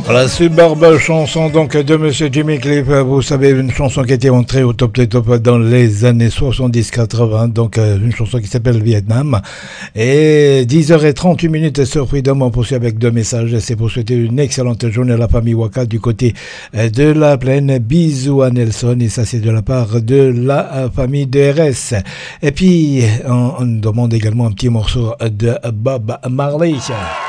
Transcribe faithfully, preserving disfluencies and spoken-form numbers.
Voilà, superbe chanson donc de Monsieur Jimmy Cliff. Vous savez, une chanson qui a été entrée au top des tops dans les années soixante-dix quatre-vingts. Donc une chanson qui s'appelle Vietnam. Et dix heures trente-huit minutes sur Freedom. On poursuit avec deux messages. C'est pour souhaiter une excellente journée à la famille Waka du côté de la plaine. Bisous à Nelson. Et ça, c'est de la part de la famille D R S. Et puis, on, on demande également un petit morceau de Bob Marley.